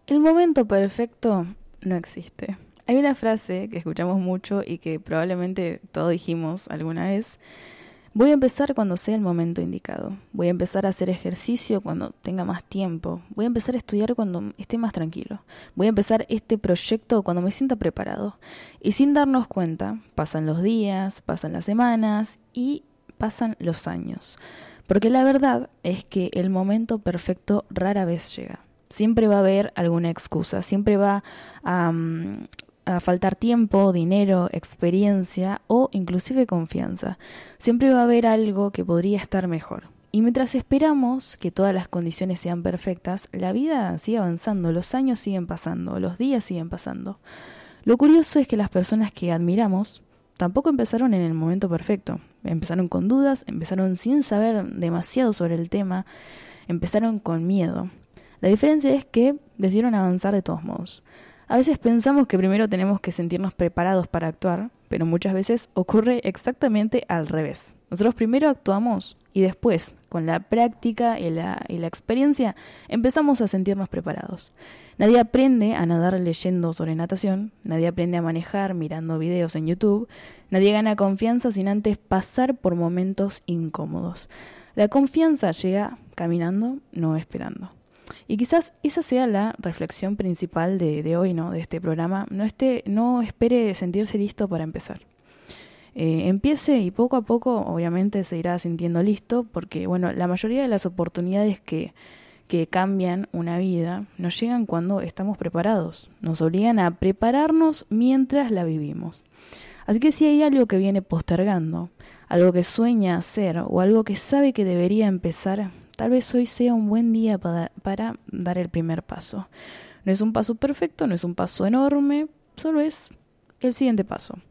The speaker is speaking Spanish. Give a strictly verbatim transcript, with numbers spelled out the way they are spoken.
El momento perfecto no existe. Hay una frase que escuchamos mucho y que probablemente todos dijimos alguna vez. Voy a empezar cuando sea el momento indicado. Voy a empezar a hacer ejercicio cuando tenga más tiempo. Voy a empezar a estudiar cuando esté más tranquilo. Voy a empezar este proyecto cuando me sienta preparado. Y sin darnos cuenta, pasan los días, pasan las semanas y pasan los años. Porque la verdad es que el momento perfecto rara vez llega. Siempre va a haber alguna excusa, siempre va a, um, a faltar tiempo, dinero, experiencia o inclusive confianza. Siempre va a haber algo que podría estar mejor. Y mientras esperamos que todas las condiciones sean perfectas, la vida sigue avanzando, los años siguen pasando, los días siguen pasando. Lo curioso es que las personas que admiramos tampoco empezaron en el momento perfecto. Empezaron con dudas, empezaron sin saber demasiado sobre el tema, empezaron con miedo. La diferencia es que decidieron avanzar de todos modos. A veces pensamos que primero tenemos que sentirnos preparados para actuar, pero muchas veces ocurre exactamente al revés. Nosotros primero actuamos y después, con la práctica y la, y la experiencia, empezamos a sentirnos preparados. Nadie aprende a nadar leyendo sobre natación, nadie aprende a manejar mirando videos en YouTube, nadie gana confianza sin antes pasar por momentos incómodos. La confianza llega caminando, no esperando. Y quizás esa sea la reflexión principal de, de hoy, ¿no? De este programa. No, esté, no espere sentirse listo para empezar. Eh, empiece y poco a poco, obviamente, se irá sintiendo listo, porque, bueno, la mayoría de las oportunidades que, que cambian una vida nos llegan cuando estamos preparados. Nos obligan a prepararnos mientras la vivimos. Así que si hay algo que viene postergando, algo que sueña hacer o algo que sabe que debería empezar, tal vez hoy sea un buen día para, para dar el primer paso. No es un paso perfecto, no es un paso enorme, solo es el siguiente paso.